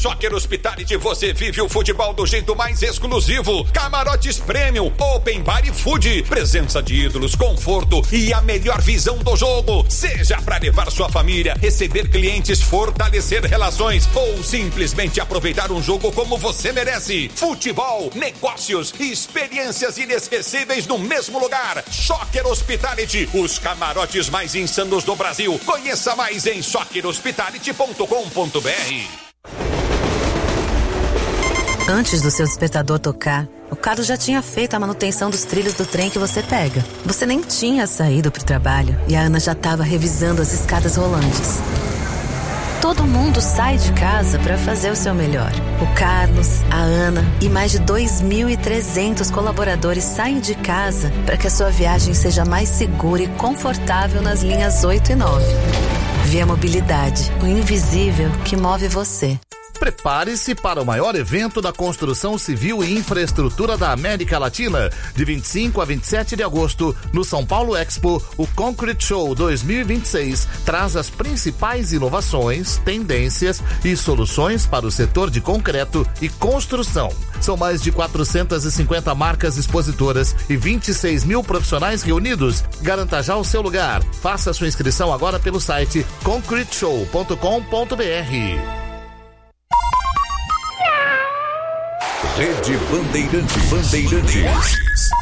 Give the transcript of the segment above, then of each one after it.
Soccer Hospitality você vive o futebol do jeito mais exclusivo. Camarotes Premium, Open Bar e Food, presença de ídolos, conforto e a melhor visão do jogo. Seja para levar sua família, receber clientes, fortalecer relações ou simplesmente aproveitar um jogo como você merece. Futebol, negócios e experiências inesquecíveis no mesmo lugar. Soccer Hospitality, os camarotes mais insanos do Brasil. Conheça mais em soccerhospitality.com.br. Antes do seu despertador tocar, o carro já tinha feito a manutenção dos trilhos do trem que você pega. Você nem tinha saído pro trabalho e a Ana já estava revisando as escadas rolantes. Todo mundo sai de casa para fazer o seu melhor. O Carlos, a Ana e mais de 2.300 colaboradores saem de casa para que a sua viagem seja mais segura e confortável nas linhas 8 e 9. Via Mobilidade, o invisível que move você. Prepare-se para o maior evento da construção civil e infraestrutura da América Latina. De 25 a 27 de agosto, no São Paulo Expo, o Concrete Show 2026 traz as principais inovações, tendências e soluções para o setor de concreto e construção. São mais de 450 marcas expositoras e 26 mil profissionais reunidos. Garanta já o seu lugar. Faça sua inscrição agora pelo site concreteshow.com.br. Rede Bandeirantes.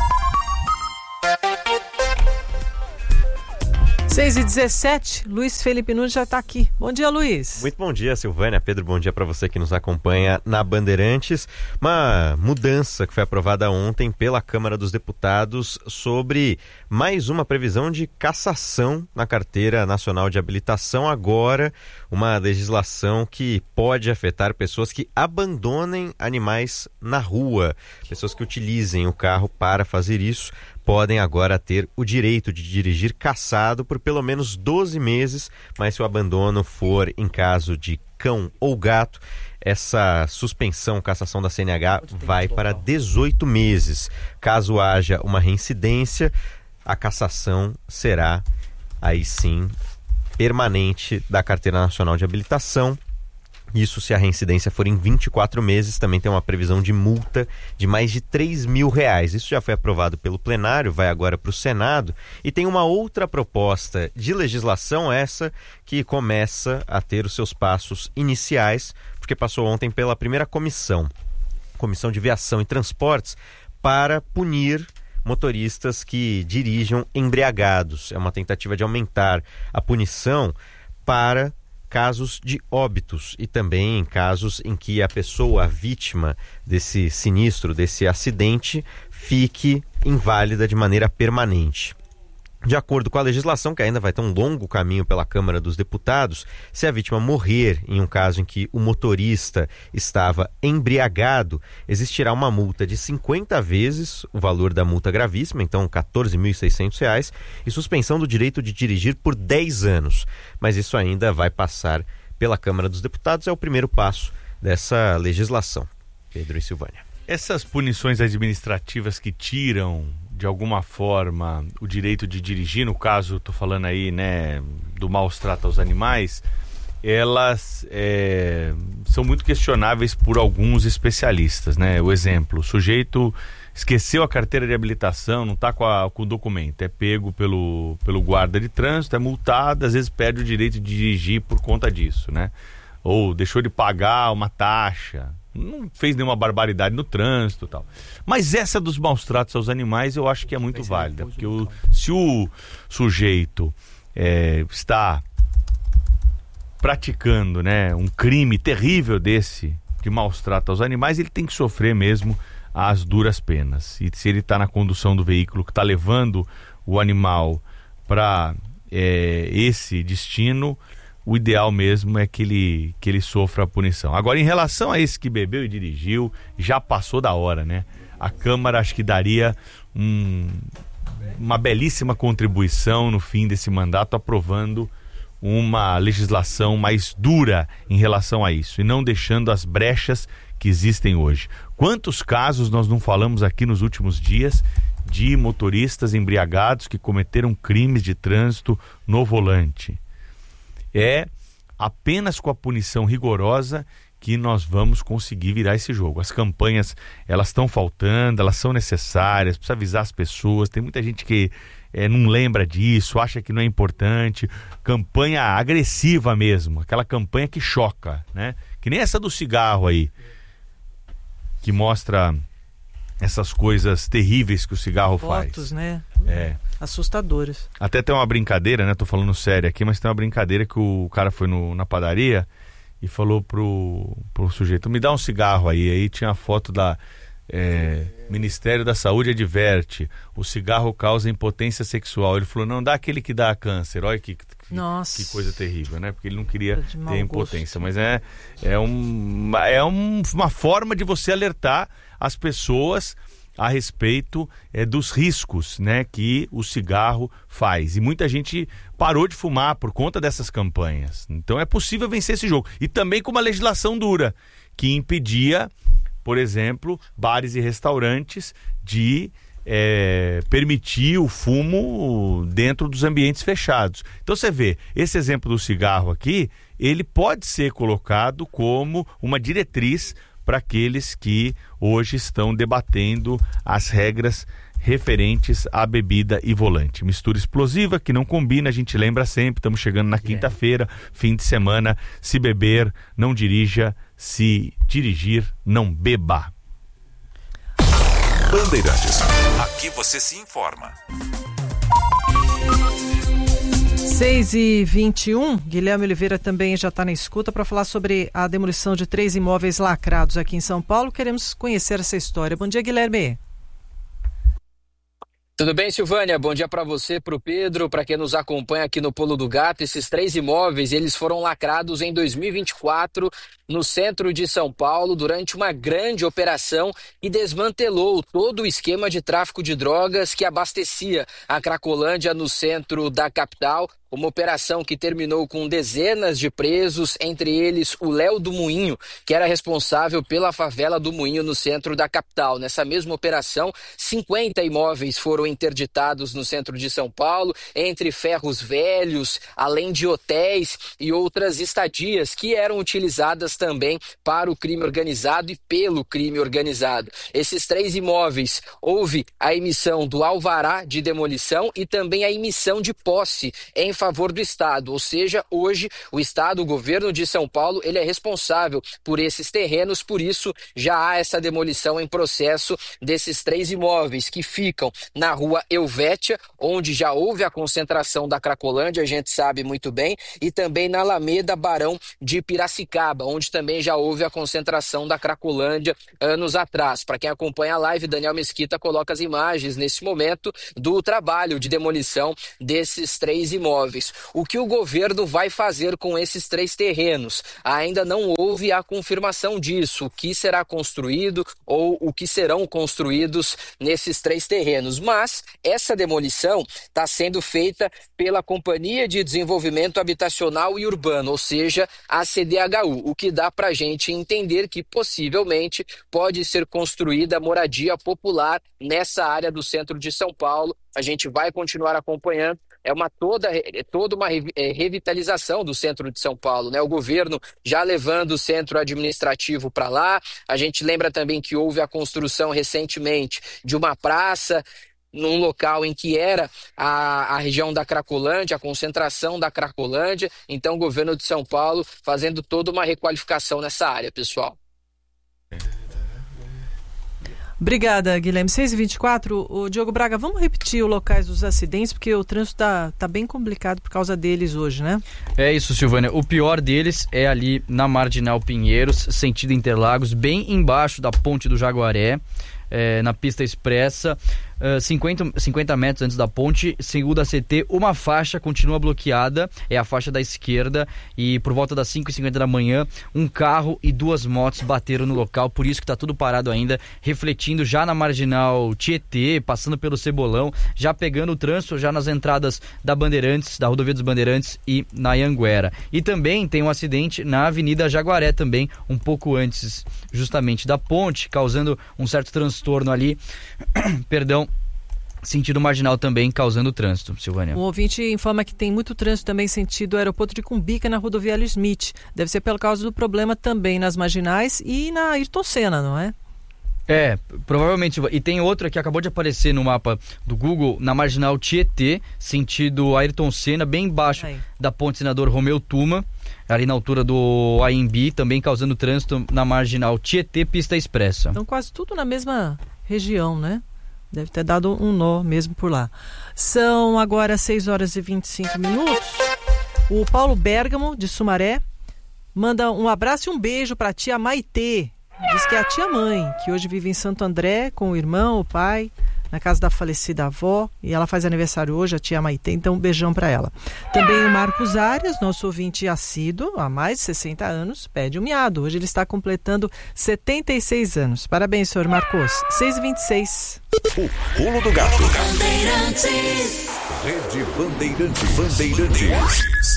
6h17, Luiz Felipe Nunes já está aqui. Bom dia, Luiz. Muito bom dia, Silvânia. Pedro, bom dia para você que nos acompanha na Bandeirantes. Uma mudança que foi aprovada ontem pela Câmara dos Deputados sobre mais uma previsão de cassação na Carteira Nacional de Habilitação. Agora, uma legislação que pode afetar pessoas que abandonem animais na rua. Pessoas que utilizem o carro para fazer isso podem agora ter o direito de dirigir cassado por pelo menos 12 meses, mas se o abandono for em caso de cão ou gato, essa suspensão, cassação da CNH vai para 18 meses. Caso haja uma reincidência, a cassação será, aí sim, permanente da Carteira Nacional de Habilitação. Isso se a reincidência for em 24 meses, também tem uma previsão de multa de mais de R$3 mil. Isso já foi aprovado pelo plenário, vai agora para o Senado. E tem uma outra proposta de legislação, essa que começa a ter os seus passos iniciais, porque passou ontem pela primeira Comissão de Viação e Transportes, para punir motoristas que dirijam embriagados. É uma tentativa de aumentar a punição para casos de óbitos e também em casos em que a pessoa, a vítima desse sinistro, desse acidente, fique inválida de maneira permanente. De acordo com a legislação, que ainda vai ter um longo caminho pela Câmara dos Deputados, se a vítima morrer em um caso em que o motorista estava embriagado, existirá uma multa de 50 vezes o valor da multa gravíssima, então R$ 14.600, e suspensão do direito de dirigir por 10 anos. Mas isso ainda vai passar pela Câmara dos Deputados, é o primeiro passo dessa legislação. Pedro e Silvânia. Essas punições administrativas que tiram de alguma forma o direito de dirigir, no caso, estou falando aí, né, do maus trato aos animais, elas são muito questionáveis por alguns especialistas, né? O exemplo, o sujeito esqueceu a carteira de habilitação, não está com o documento, é pego pelo guarda de trânsito, é multado, às vezes perde o direito de dirigir por conta disso, né? Ou deixou de pagar uma taxa, não fez nenhuma barbaridade no trânsito e tal. Mas essa dos maus tratos aos animais eu acho que é muito válida, porque se o sujeito está praticando, né, um crime terrível desse, de maus tratos aos animais, ele tem que sofrer mesmo as duras penas. E se ele está na condução do veículo que está levando o animal para esse destino, o ideal mesmo é que ele sofra a punição. Agora, em relação a esse que bebeu e dirigiu, já passou da hora, né? A Câmara acho que daria uma belíssima contribuição no fim desse mandato, aprovando uma legislação mais dura em relação a isso, e não deixando as brechas que existem hoje. Quantos casos nós não falamos aqui nos últimos dias de motoristas embriagados que cometeram crimes de trânsito no volante? É apenas com a punição rigorosa que nós vamos conseguir virar esse jogo. As campanhas, elas estão faltando, elas são necessárias, precisa avisar as pessoas. Tem muita gente que não lembra disso, acha que não é importante. Campanha agressiva mesmo, aquela campanha que choca, né? Que nem essa do cigarro aí, que mostra essas coisas terríveis que o cigarro faz. Fotos, né? Assustadoras. Até tem uma brincadeira, né? Tô falando sério aqui, mas tem uma brincadeira que o cara foi na padaria e falou pro sujeito: me dá um cigarro aí. Aí tinha a foto da Ministério da Saúde adverte, o cigarro causa impotência sexual. Ele falou: não, dá aquele que dá câncer. Olha que coisa terrível, né? Porque ele não queria ter impotência. Mas é uma forma de você alertar as pessoas a respeito dos riscos, né, que o cigarro faz. E muita gente parou de fumar por conta dessas campanhas. Então é possível vencer esse jogo. E também com uma legislação dura, que impedia, por exemplo, bares e restaurantes de permitir o fumo dentro dos ambientes fechados. Então você vê, esse exemplo do cigarro aqui, ele pode ser colocado como uma diretriz para aqueles que hoje estão debatendo as regras referentes à bebida e volante. Mistura explosiva que não combina, a gente lembra sempre, estamos chegando na quinta-feira, fim de semana. Se beber, não dirija, se dirigir, não beba. Bandeirantes, aqui você se informa. 6h21, Guilherme Oliveira também já está na escuta para falar sobre a demolição de 3 imóveis lacrados aqui em São Paulo. Queremos conhecer essa história. Bom dia, Guilherme. Tudo bem, Silvânia? Bom dia para você, para o Pedro, para quem nos acompanha aqui no Pulo do Gato. Esses 3 imóveis, eles foram lacrados em 2024 no centro de São Paulo durante uma grande operação e desmantelou todo o esquema de tráfico de drogas que abastecia a Cracolândia no centro da capital. Uma operação que terminou com dezenas de presos, entre eles o Léo do Moinho, que era responsável pela favela do Moinho no centro da capital. Nessa mesma operação, 50 imóveis foram interditados no centro de São Paulo, entre ferros velhos, além de hotéis e outras estadias que eram utilizadas também para o crime organizado e pelo crime organizado. Esses 3 imóveis, houve a emissão do alvará de demolição e também a emissão de posse em favor do Estado, ou seja, hoje o Estado, o governo de São Paulo, ele é responsável por esses terrenos, por isso já há essa demolição em processo desses 3 imóveis que ficam na rua Helvétia, onde já houve a concentração da Cracolândia, a gente sabe muito bem, e também na Alameda Barão de Piracicaba, onde também já houve a concentração da Cracolândia anos atrás. Para quem acompanha a live, Daniel Mesquita coloca as imagens nesse momento do trabalho de demolição desses 3 imóveis. O que o governo vai fazer com esses 3 terrenos? Ainda não houve a confirmação disso, o que será construído ou o que serão construídos nesses 3 terrenos. Mas essa demolição está sendo feita pela Companhia de Desenvolvimento Habitacional e Urbano, ou seja, a CDHU, o que dá para a gente entender que possivelmente pode ser construída moradia popular nessa área do centro de São Paulo. A gente vai continuar acompanhando. É toda uma revitalização do centro de São Paulo, né? O governo já levando o centro administrativo para lá. A gente lembra também que houve a construção recentemente de uma praça num local em que era a região da Cracolândia, a concentração da Cracolândia. Então o governo de São Paulo fazendo toda uma requalificação nessa área, pessoal. Obrigada, Guilherme. 6h24, o Diogo Braga, vamos repetir os locais dos acidentes, porque o trânsito tá bem complicado por causa deles hoje, né? É isso, Silvânia. O pior deles é ali na Marginal Pinheiros, sentido Interlagos, bem embaixo da Ponte do Jaguaré, na pista expressa. 50 metros antes da ponte, segundo a CT, uma faixa continua bloqueada, é a faixa da esquerda, e por volta das 5h50 da manhã, um carro e 2 motos bateram no local, por isso que está tudo parado ainda, refletindo já na Marginal Tietê, passando pelo Cebolão, já pegando o trânsito já nas entradas da Bandeirantes, da Rodovia dos Bandeirantes e na Anhanguera. E também tem um acidente na Avenida Jaguaré também, um pouco antes justamente da ponte, causando um certo transtorno ali, perdão, sentido marginal também causando trânsito, Silvânia. O ouvinte informa que tem muito trânsito também sentido aeroporto de Cumbica na rodoviária Smith. Deve ser pela causa do problema também nas marginais e na Ayrton Senna, não é? Provavelmente. E tem outro que acabou de aparecer no mapa do Google, na marginal Tietê, sentido Ayrton Senna, bem embaixo da ponte Senador Romeu Tuma, ali na altura do AMB, também causando trânsito na marginal Tietê, pista expressa. Então quase tudo na mesma região, né? Deve ter dado um nó mesmo por lá. São agora 6h25. O Paulo Bergamo, de Sumaré, manda um abraço e um beijo para a tia Maitê. Diz que é a tia-mãe, que hoje vive em Santo André com o irmão, o pai, na casa da falecida avó. E ela faz aniversário hoje, a tia Maitê, então um beijão para ela. Também o Marcos Arias, nosso ouvinte assíduo, há mais de 60 anos, pede um miado. Hoje ele está completando 76 anos. Parabéns, senhor Marcos. 6h26. O Pulo do Gato. Rede Bandeirantes.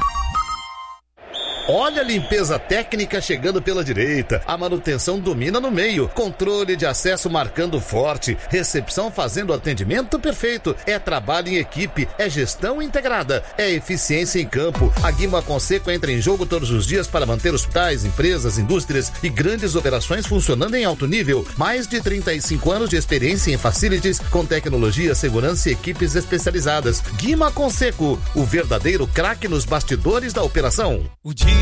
Olha a limpeza técnica chegando pela direita, a manutenção domina no meio, controle de acesso marcando forte, recepção fazendo atendimento perfeito, é trabalho em equipe, é gestão integrada, é eficiência em campo. A Guima Conceco entra em jogo todos os dias para manter hospitais, empresas, indústrias e grandes operações funcionando em alto nível. Mais de 35 anos de experiência em facilities com tecnologia, segurança e equipes especializadas. Guima Conceco, o verdadeiro craque nos bastidores da operação.